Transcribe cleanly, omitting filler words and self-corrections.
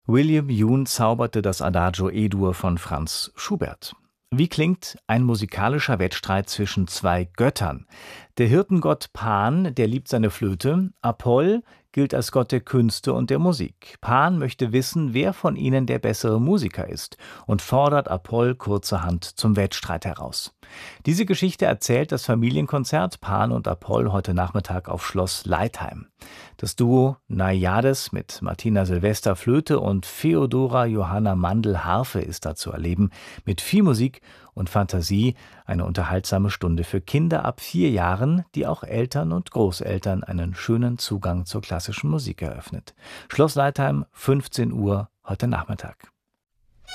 William Yoon zauberte das Adagio E-Dur von Franz Schubert. Wie klingt ein musikalischer Wettstreit zwischen zwei Göttern? Der Hirtengott Pan, der liebt seine Flöte. Apoll gilt als Gott der Künste und der Musik. Pan möchte wissen, wer von ihnen der bessere Musiker ist und fordert Apoll kurzerhand zum Wettstreit heraus. Diese Geschichte erzählt das Familienkonzert Pan und Apoll heute Nachmittag auf Schloss Leitheim. Das Duo Naiades mit Martina Silvester Flöte und Feodora Johanna Mandl Harfe ist da zu erleben. Mit viel Musik und Fantasie eine unterhaltsame Stunde für Kinder ab 4 Jahren, die auch Eltern und Großeltern einen schönen Zugang zur klassischen Musik eröffnet. Schloss Leitheim, 15 Uhr heute Nachmittag.